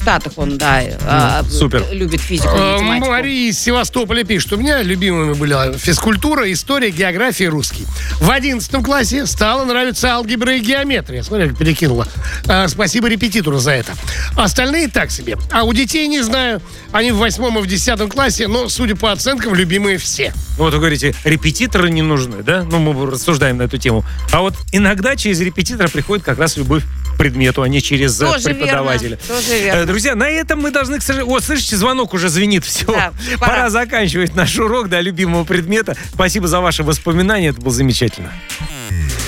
Штатах он, супер. любит физику и математику. Мария из Севастополя пишет: у меня любимыми были физкультура, история, география и русский. В 11 классе стала нравиться алгебра и геометрия. Смотри, как перекинула. Спасибо репетитору за это. Остальные так себе. А у детей не знаю. Они в 8 и в 10 классе, но, судя по оценкам, любимые все. Вот вы говорите, репетиторы не нужны, да? Ну, мы рассуждаем на эту тему. А вот иногда через репетитора приходит как раз любовь к предмету, а не через преподавателя. Тоже верно. Друзья, на этом мы должны, к сожалению... Слышите, звонок уже звенит. Все, Да, пора заканчивать наш урок любимого предмета. Спасибо за ваши воспоминания, это было замечательно.